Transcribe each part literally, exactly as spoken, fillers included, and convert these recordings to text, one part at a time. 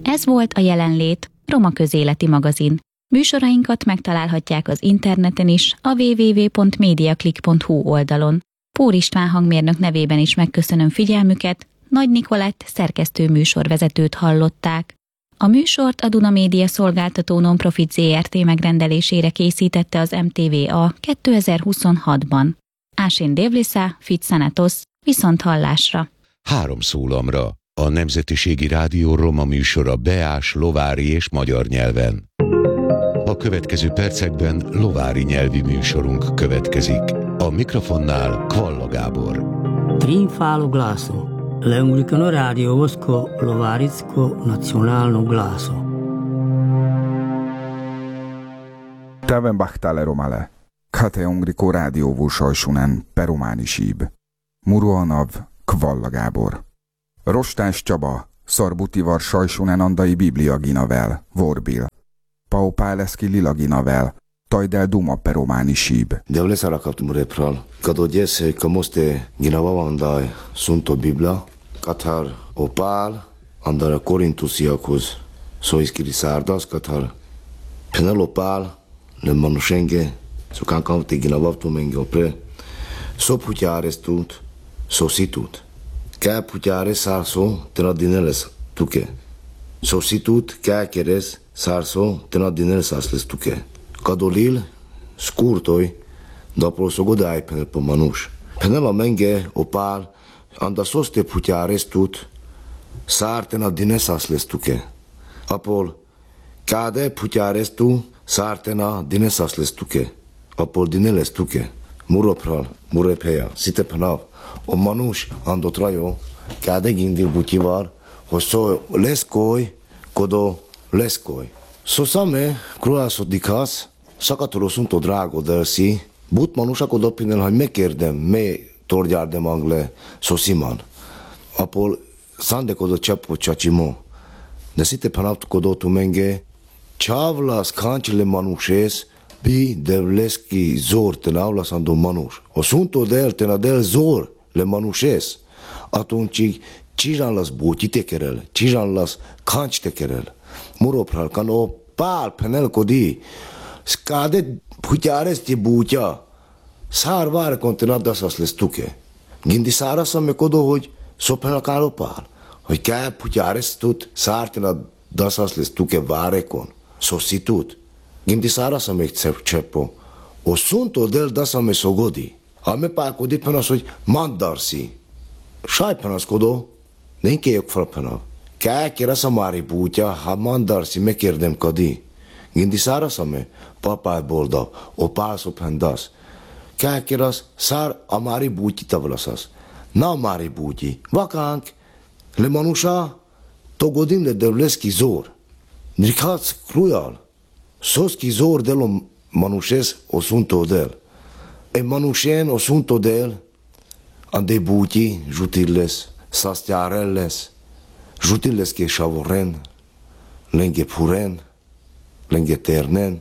Ez volt a Jelenlét, Roma közéleti magazin. Műsorainkat megtalálhatják az interneten is, a double-u double-u double-u pont mediaclick pont hu oldalon. Pór István hangmérnök nevében is megköszönöm figyelmüket, Nagy Nikolett szerkesztő műsorvezetőt hallották. A műsort a Duna Média Szolgáltató Nonprofit zé er té megrendelésére készítette az em té vé a kétezer-huszonhatban. Ásén Dévlisza, Fitszanatosz, viszont hallásra. Három szólamra. A Nemzetiségi Rádió roma műsora beás, lovári és magyar nyelven. A következő percekben lovári nyelvi műsorunk következik. A mikrofonnál Kvalla Gábor. Trinfalo glaso. L'Anglicano Radio Vosko Lovaricko Nacionalno Glaso. Täven bahtale romale. Kate Ungrico Radio Vusajsunen Perumani síb. Muruanav Kvalla Gábor. Rostás Csaba, Szarbutivar Sajsunen Andai Biblia Ginavel, Vorbil. Pau Páleszki Lila Ginavel, Tajdel Duma Perumani síb. Devle Szarakaptum Repral, Kadodjes, Kamoste Ginava Andai Sunto Biblia, Kathar Opál, Andara Korintusiakhoz, Szóiszkiri Szárdasz, Kathar Penelopál, Nem Manusenge, Szokán Kamti Ginava Tumenge Opre, Szophutyáres Tut, Szószitut. Kää putyare sarso tena dineles tuke. Sositut kää keres sarso tena dineles asles tuke. Kadolil skurtoi dapol sogodai penel po manus. Penel a menge opal anda soste putyares tut sar tena dines asles tuke. Apol kade putyares tu sar tena dines asles tuke. Apol dineles tuke. Muropral, murepeja, sitepanav. O manus andot rajo, kade gindil butivar, hogy szó leszkoj, kodo leszkoj. So same, kruászot dikhasz, szakatoló szunto drágo delsi, but manus ako dopinel, hogy megkérdem, mely torgyárdem angle, so siman. Apol szande kodo csapo csacsimo, de szite panavt kodo tumenge, csávlasz kancsile manusész, bi devleski zor ten avlas ando manus. O szunto del ten adel zor, le manuses, atunci cizsánlasz bóti tekerel, cizsánlasz kancs tekerel. Muropral, kan o pál penel kodi, skade putyáres ti bútya, szár vár kontenaddasas lesz tuke. Gindi szárasz, ame kodo, hogy szopenel káló pál, hogy kell putyáres tut, szártenaddasas lesz tuke várekon, szoszi tut. Gindi szárasz, ame csepo, o szunto del das, ame szogodi. Ame pákodik penasz, hogy mandarszi. Sajpanaszkodó, nem kéjök felpenav. Kell kéresz a mári bútja, ha mandarszi, megkérdem kadi. Gindi szárasz, ame papáj bolda, o pálszophendasz. Kell kéresz, szár a mári bútji tavlaszasz. Na a mári bútji, vakánk, le manusa, togodim le devleszki zor. Nrikhatsz krujal, szoszki zor delom manusez o szunto del. E manusén o szunto del, ande búti, zsutilles, szasztyárelles, zsutilles ké savoren, lenge puren, lenge ternen,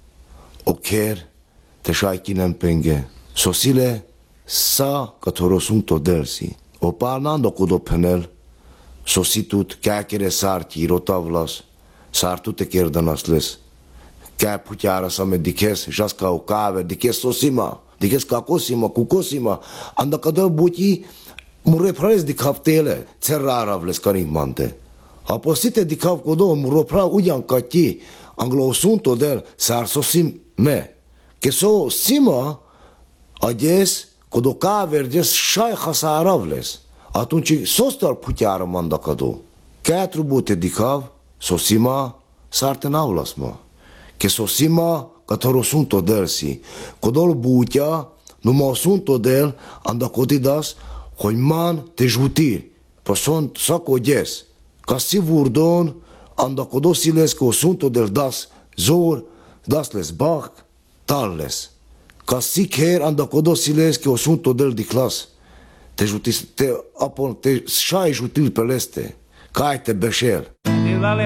o kér, te sajki nem penge, szosile, szá, katoro szunto delsi. O pálnán dokodo penel, szositut, kákere szártyi rotavlas, szártute kérdanasz lesz. Kell putyára szame dikesz, zsaszka o káve, dikesz szosima. Dikes kakosima, kukosima, annak a döbbutyi mureprales dikhav téle, cerráravles karimante. Ha poszite dikhav kodó murepra ugyankatyi, anglo szunto del szárszószim me. Keszó szima, agyész, kodó kávergyes sajhaszáravles. Atunci szósztar putyára mandakadó. Kátrubulte dikhav, szószima, szárten avlaszma. Keszó szima, katoro szunto delsi. Kodol bútja, numa szunto del, andakodidas, hogy man te zsutir. Pasont szako gyesz. Kassi vurdon, andakodosi lesz, ko szunto del das zor, das lesz bak, tal lesz. Kassi kér, andakodosi lesz, ko szunto del diklas. Te zsutis, te apon, te saj zsutil peleste. Kaj te besel.